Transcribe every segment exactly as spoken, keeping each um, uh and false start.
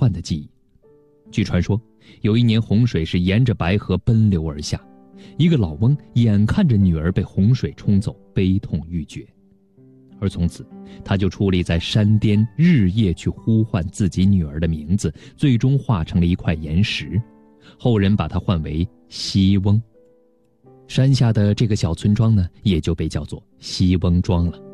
幻的记忆。据传说，有一年洪水是沿着白河奔流而下，一个老翁眼看着女儿被洪水冲走，悲痛欲绝，而从此他就矗立在山巅，日夜去呼唤自己女儿的名字，最终化成了一块岩石，后人把它唤为西翁。山下的这个小村庄呢，也就被叫做西翁庄了。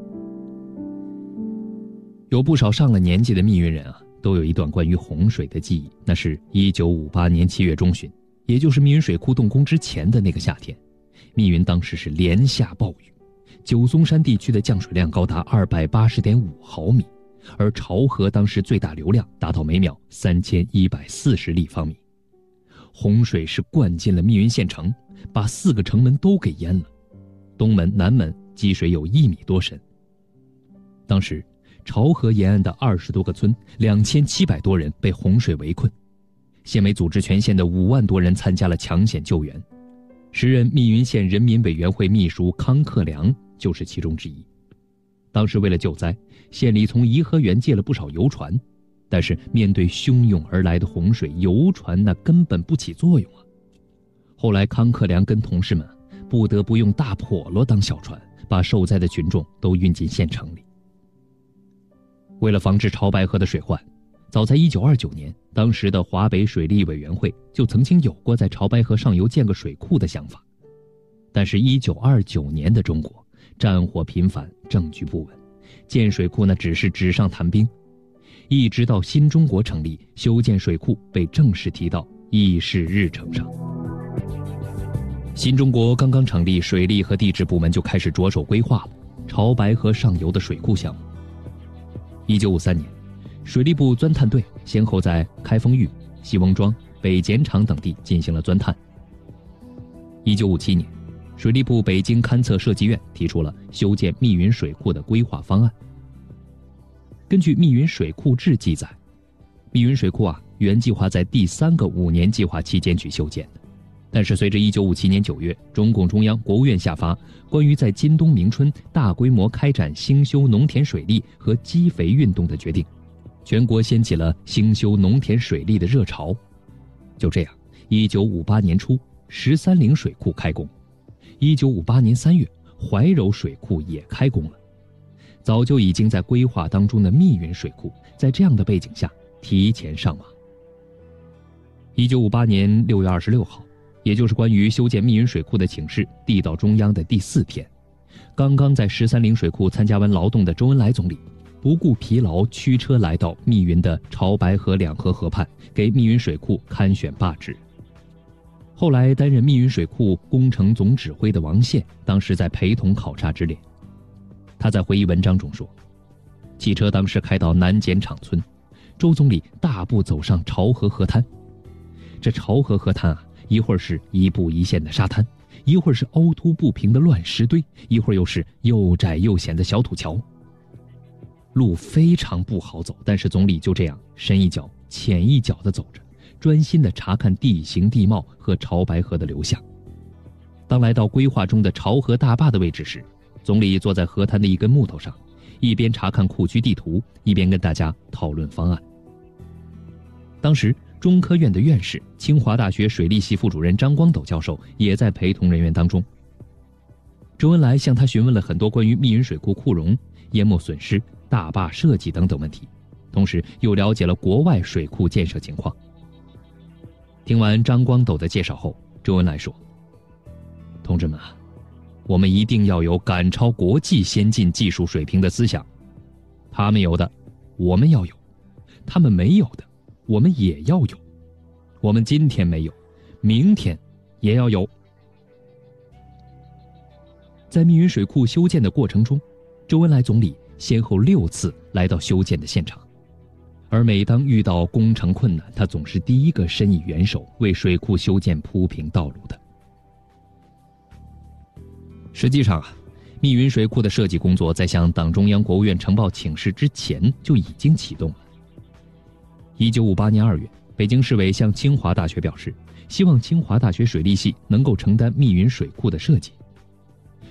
有不少上了年纪的密云人啊，都有一段关于洪水的记忆。那是一九五八年七月中旬，也就是密云水库动工之前的那个夏天，密云当时是连下暴雨，九松山地区的降水量高达 二百八十点五毫米，而潮河当时最大流量达到每秒三千一百四十立方米。洪水是灌进了密云县城，把四个城门都给淹了，东门、南门积水有一米多深。当时潮河沿岸的二十多个村，两千七百多人被洪水围困。县委组织全县的五万多人参加了抢险救援。时任密云县人民委员会秘书康克良就是其中之一。当时为了救灾，县里从颐和园借了不少游船，但是面对汹涌而来的洪水，游船那根本不起作用啊。后来康克良跟同事们不得不用大笸箩当小船，把受灾的群众都运进县城里。为了防治潮白河的水患，早在一九二九年，当时的华北水利委员会就曾经有过在潮白河上游建个水库的想法。但是一九二九年的中国，战火频繁，政局不稳，建水库那只是纸上谈兵。一直到新中国成立，修建水库被正式提到议事日程上。新中国刚刚成立，水利和地质部门就开始着手规划了潮白河上游的水库项目。一九五三年，水利部钻探队先后在开封峪、西翁庄、北碱场等地进行了钻探。一九五七年，水利部北京勘测设计院提出了修建密云水库的规划方案。根据《密云水库志》记载，密云水库啊，原计划在第三个五年计划期间去修建的。但是随着一九五七年九月中共中央、国务院下发关于在今冬明春大规模开展兴修农田水利和基肥运动的决定，全国掀起了兴修农田水利的热潮。就这样，一九五八年初，十三陵水库开工。一九五八年三月，怀柔水库也开工了。早就已经在规划当中的密云水库，在这样的背景下提前上马。一九五八年六月二十六号，也就是关于修建密云水库的请示递到中央的第四天，刚刚在十三陵水库参加完劳动的周恩来总理，不顾疲劳驱车来到密云的潮白河两河河畔，给密云水库勘选罢职。后来担任密云水库工程总指挥的王宪，当时在陪同考察之列。他在回忆文章中说，汽车当时开到南碱场村，周总理大步走上潮河河滩。这潮河河滩啊，一会儿是一步一线的沙滩，一会儿是凹凸不平的乱石堆，一会儿又是又窄又险的小土桥。路非常不好走，但是总理就这样深一脚浅一脚地走着，专心地查看地形地貌和潮白河的流向。当来到规划中的潮河大坝的位置时，总理坐在河滩的一根木头上，一边查看库区地图，一边跟大家讨论方案。当时中科院的院士、清华大学水利系副主任张光斗教授也在陪同人员当中。周恩来向他询问了很多关于密云水库库容、淹没损失、大坝设计等等问题，同时又了解了国外水库建设情况。听完张光斗的介绍后，周恩来说，同志们啊，我们一定要有赶超国际先进技术水平的思想，他们有的我们要有，他们没有的我们也要有，我们今天没有，明天也要有。在密云水库修建的过程中，周恩来总理先后六次来到修建的现场，而每当遇到工程困难，他总是第一个伸以援手，为水库修建铺平道路的。实际上啊，密云水库的设计工作在向党中央、国务院呈报请示之前就已经启动了。一九五八年二月，北京市委向清华大学表示，希望清华大学水利系能够承担密云水库的设计。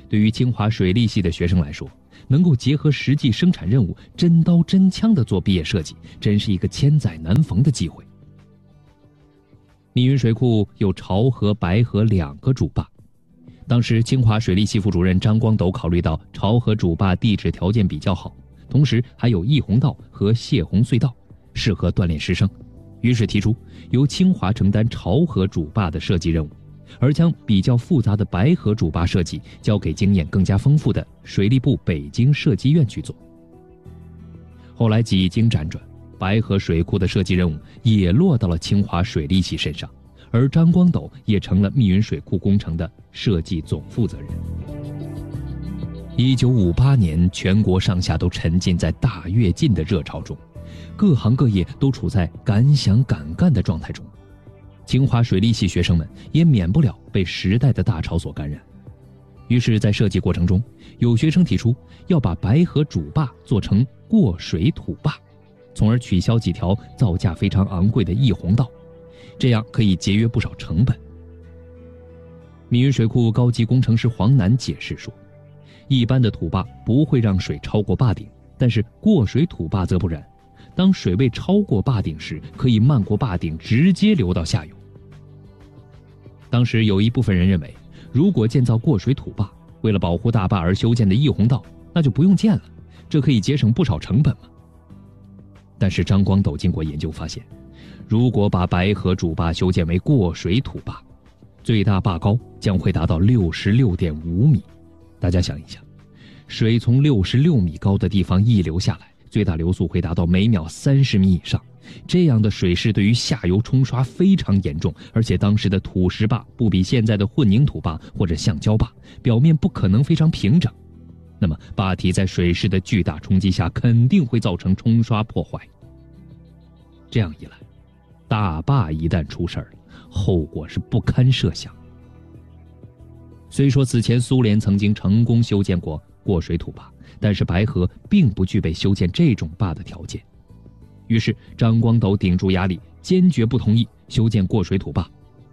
对于清华水利系的学生来说，能够结合实际生产任务，真刀真枪地做毕业设计，真是一个千载难逢的机会。密云水库有潮河、白河两个主坝，当时清华水利系副主任张光斗考虑到潮河主坝地质条件比较好，同时还有溢洪道和泄洪隧道，适合锻炼师生，于是提出由清华承担潮河主坝的设计任务，而将比较复杂的白河主坝设计交给经验更加丰富的水利部北京设计院去做。后来几经辗转，白河水库的设计任务也落到了清华水利系身上，而张光斗也成了密云水库工程的设计总负责人。一九五八年，全国上下都沉浸在大跃进的热潮中，各行各业都处在敢想敢干的状态中。清华水利系学生们也免不了被时代的大潮所感染，于是在设计过程中，有学生提出要把白河主坝做成过水土坝，从而取消几条造价非常昂贵的溢洪道，这样可以节约不少成本。密云水库高级工程师黄楠解释说，一般的土坝不会让水超过坝顶，但是过水土坝则不然，当水位超过坝顶时，可以漫过坝顶直接流到下游。当时有一部分人认为，如果建造过水土坝，为了保护大坝而修建的溢洪道，那就不用建了，这可以节省不少成本嘛。但是张光斗经过研究发现，如果把白河主坝修建为过水土坝，最大坝高将会达到 六十六点五米。大家想一想，水从六十六米高的地方溢流下来，最大流速会达到每秒三十米以上，这样的水势对于下游冲刷非常严重，而且当时的土石坝不比现在的混凝土坝或者橡胶坝，表面不可能非常平整，那么坝体在水势的巨大冲击下肯定会造成冲刷破坏。这样一来，大坝一旦出事儿，后果是不堪设想。虽说此前苏联曾经成功修建过过水土坝，但是白河并不具备修建这种坝的条件。于是张光斗顶住压力，坚决不同意修建过水土坝。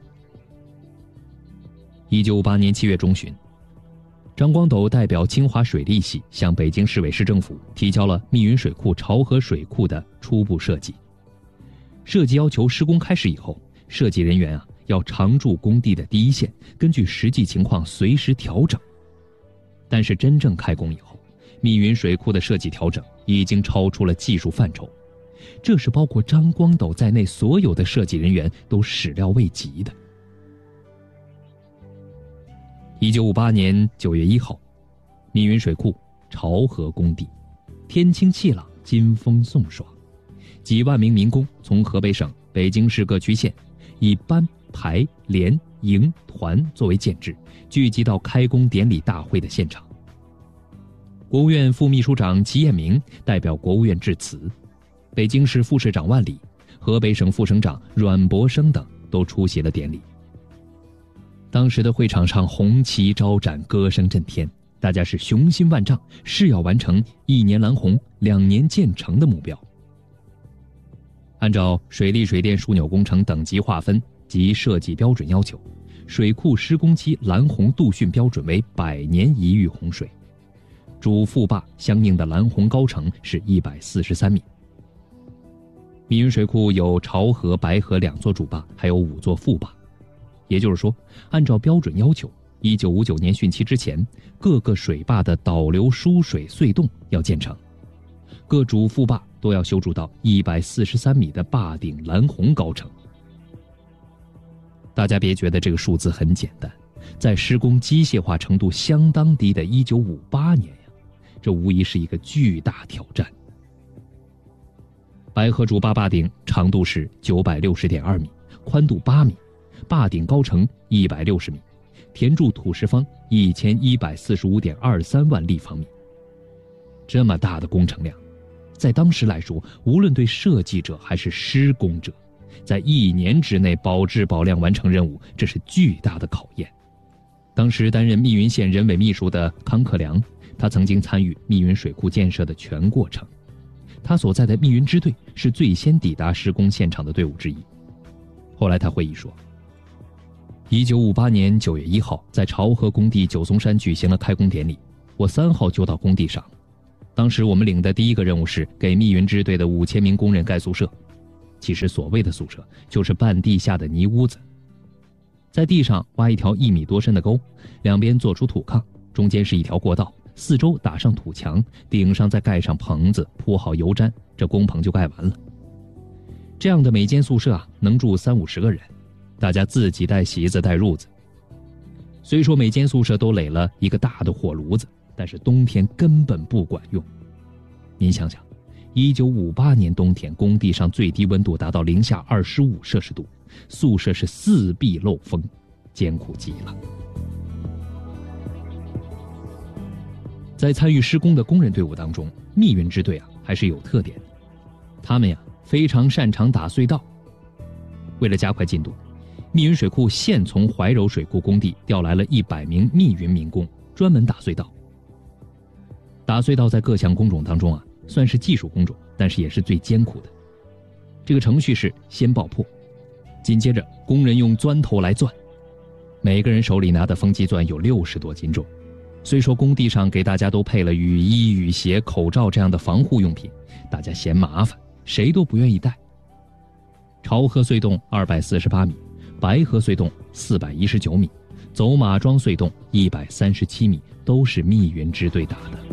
一九五八年七月中旬，张光斗代表清华水利系向北京市委市政府提交了密云水库潮河水库的初步设计。设计要求施工开始以后，设计人员啊要常驻工地的第一线，根据实际情况随时调整。但是真正开工以后，密云水库的设计调整已经超出了技术范畴，这是包括张光斗在内所有的设计人员都始料未及的。一九五八年九月一号，密云水库潮河工地，天清气朗，金风送爽，几万名民工从河北省、北京市各区县以班、排、连、营、团作为建制，聚集到开工典礼大会的现场。国务院副秘书长齐彦明代表国务院致辞，北京市副市长万里、河北省副省长阮博生等都出席了典礼。当时的会场上红旗招展，歌声震天，大家是雄心万丈，誓要完成一年蓝洪、两年建成的目标。按照水利水电枢纽工程等级划分及设计标准要求，水库施工期蓝洪度汛标准为百年一遇洪水，主副坝相应的蓝洪高程是一百四十三米。密云水库有潮河、白河两座主坝，还有五座副坝。也就是说，按照标准要求，一九五九年汛期之前，各个水坝的导流输水隧洞要建成，各主副坝都要修筑到一百四十三米的坝顶蓝洪高程。大家别觉得这个数字很简单，在施工机械化程度相当低的一九五八年呀，这无疑是一个巨大挑战。白河主坝坝顶长度是 九百六十点二米，宽度八米，坝顶高程一百六十米，填筑土石方一千一百四十五点二三万立方米。这么大的工程量，在当时来说，无论对设计者还是施工者，在一年之内保质保量完成任务，这是巨大的考验。当时担任密云县人委秘书的康克良，他曾经参与密云水库建设的全过程，他所在的密云支队是最先抵达施工现场的队伍之一。后来他回忆说， 一九五八年九月一号，在潮河工地九松山举行了开工典礼。我三号就到工地上，当时我们领的第一个任务是给密云支队的五千名工人盖宿舍。其实所谓的宿舍就是半地下的泥屋子，在地上挖一条一米多深的沟，两边做出土炕，中间是一条过道，四周打上土墙，顶上再盖上棚子，铺好油毡，这工棚就盖完了。这样的每间宿舍啊，能住三五十个人，大家自己带席子带褥子。虽说每间宿舍都垒了一个大的火炉子，但是冬天根本不管用。您想想，一九五八年冬天，工地上最低温度达到零下二十五摄氏度，宿舍是四壁漏风，艰苦极了。在参与施工的工人队伍当中，密云支队啊还是有特点的，他们呀非常擅长打隧道。为了加快进度，密云水库现从怀柔水库工地调来了一百名密云民工，专门打隧道。打隧道在各项工种当中啊，算是技术工种，但是也是最艰苦的。这个程序是先爆破，紧接着工人用钻头来钻，每个人手里拿的风机钻有六十多斤重。虽说工地上给大家都配了雨衣、雨鞋、口罩这样的防护用品，大家嫌麻烦，谁都不愿意带。潮河隧洞二百四十八米，白河隧洞四百一十九米，走马庄隧洞一百三十七米，都是密云支队打的。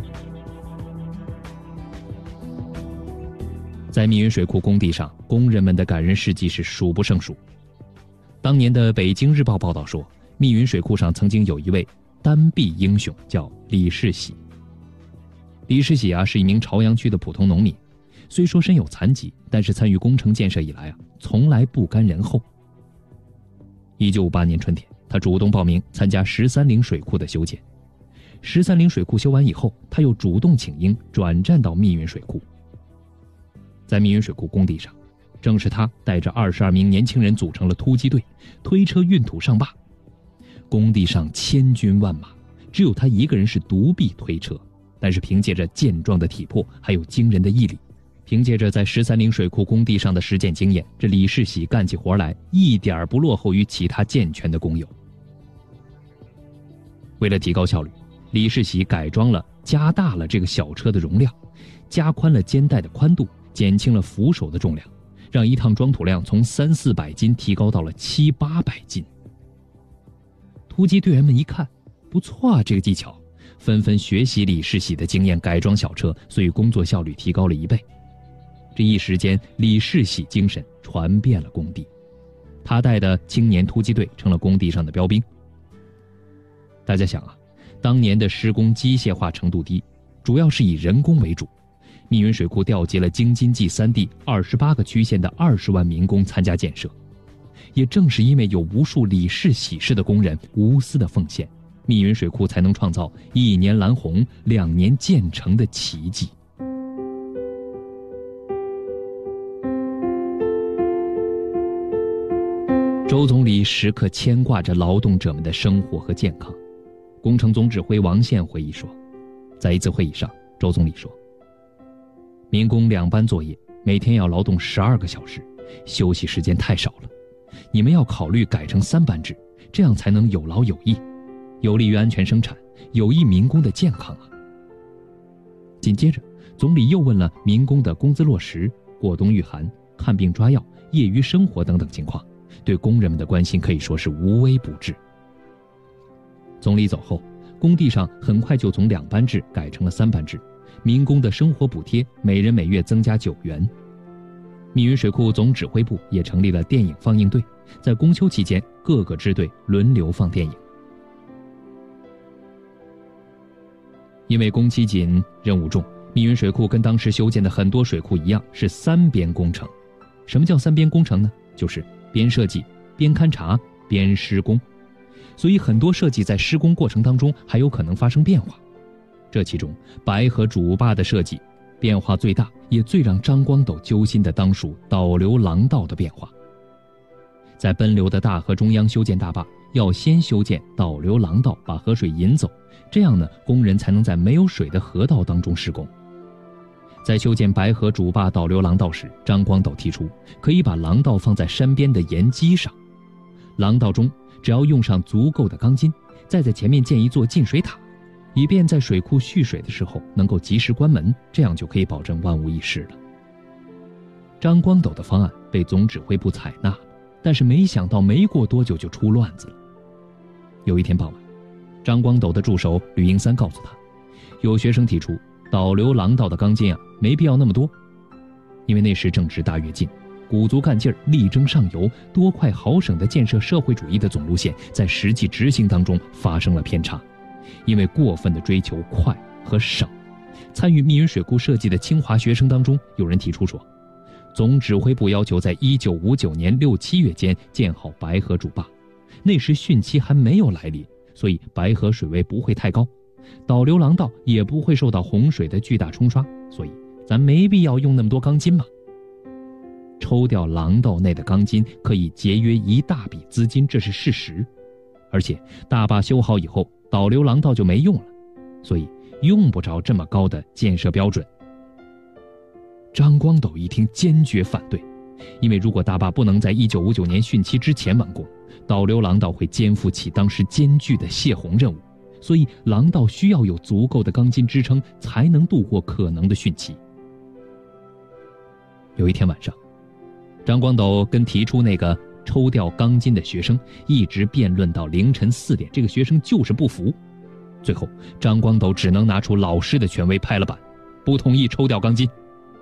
在密云水库工地上，工人们的感人事迹是数不胜数。当年的《北京日报》报道说，密云水库上曾经有一位单臂英雄，叫李世喜。李世喜啊，是一名朝阳区的普通农民，虽说身有残疾，但是参与工程建设以来啊，从来不甘人后。一九五八年春天，他主动报名参加十三陵水库的修建。十三陵水库修完以后，他又主动请缨转战到密云水库。在密云水库工地上，正是他带着二十二名年轻人组成了突击队，推车运土上坝。工地上千军万马，只有他一个人是独臂推车，但是凭借着健壮的体魄，还有惊人的毅力，凭借着在十三陵水库工地上的实践经验，这李世喜干起活来一点不落后于其他健全的工友。为了提高效率，李世喜改装了、加大了这个小车的容量，加宽了肩带的宽度，减轻了扶手的重量，让一趟装土量从三四百斤提高到了七八百斤。突击队员们一看，不错啊，这个技巧，纷纷学习李世喜的经验改装小车，所以工作效率提高了一倍。这一时间，李世喜精神传遍了工地，他带的青年突击队成了工地上的标兵。大家想啊，当年的施工机械化程度低，主要是以人工为主。密云水库调集了京津冀三地二十八个区县的二十万民工参加建设。也正是因为有无数李氏喜事的工人无私的奉献，密云水库才能创造一年蓝红两年建成的奇迹。周总理时刻牵挂着劳动者们的生活和健康。工程总指挥王宪回忆说，在一次会议上，周总理说，民工两班作业，每天要劳动十二个小时，休息时间太少了，你们要考虑改成三班制，这样才能有劳有益，有利于安全生产，有益民工的健康啊。紧接着，总理又问了民工的工资落实、过冬御寒、看病抓药、业余生活等等情况，对工人们的关心可以说是无微不至。总理走后，工地上很快就从两班制改成了三班制，民工的生活补贴每人每月增加九元。密云水库总指挥部也成立了电影放映队，在公休期间，各个支队轮流放电影。因为工期紧、任务重，密云水库跟当时修建的很多水库一样，是三边工程。什么叫三边工程呢？就是边设计、边勘察、边施工。所以很多设计在施工过程当中还有可能发生变化。这其中，白河主坝的设计变化最大，也最让张光斗揪心的当属导流廊道的变化。在奔流的大河中央修建大坝，要先修建导流廊道，把河水引走，这样呢，工人才能在没有水的河道当中施工。在修建白河主坝导流廊道时，张光斗提出可以把廊道放在山边的岩基上，廊道中只要用上足够的钢筋，再在前面建一座进水塔，以便在水库蓄水的时候能够及时关门，这样就可以保证万无一失了。张光斗的方案被总指挥部采纳了，但是没想到没过多久就出乱子了。有一天傍晚，张光斗的助手吕英三告诉他，有学生提出导流廊道的钢筋啊，没必要那么多，因为那时正值大跃进，鼓足干劲儿，力争上游，多快好省地建设社会主义的总路线，在实际执行当中发生了偏差。因为过分地追求快和省，参与密云水库设计的清华学生当中，有人提出说，总指挥部要求在一九五九年六七月间建好白河主坝，那时汛期还没有来临，所以白河水位不会太高，导流廊道也不会受到洪水的巨大冲刷，所以咱没必要用那么多钢筋嘛。抽掉廊道内的钢筋可以节约一大笔资金，这是事实。而且大坝修好以后，导流廊道就没用了，所以用不着这么高的建设标准。张光斗一听坚决反对，因为如果大坝不能在一九五九年汛期之前完工，导流廊道会肩负起当时艰巨的泄洪任务，所以廊道需要有足够的钢筋支撑，才能度过可能的汛期。有一天晚上，张光斗跟提出那个抽调钢筋的学生一直辩论到凌晨四点，这个学生就是不服。最后张光斗只能拿出老师的权威拍了板，不同意抽调钢筋。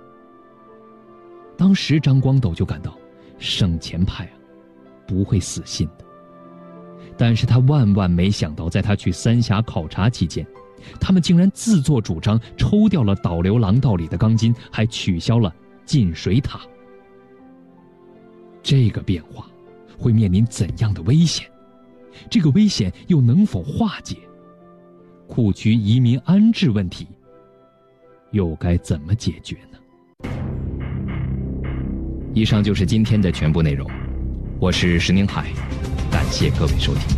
当时张光斗就感到省钱派啊不会死心的，但是他万万没想到，在他去三峡考察期间，他们竟然自作主张抽掉了导流廊道里的钢筋，还取消了进水塔。这个变化会面临怎样的危险？这个危险又能否化解？库区移民安置问题又该怎么解决呢？以上就是今天的全部内容，我是石宁海，感谢各位收听。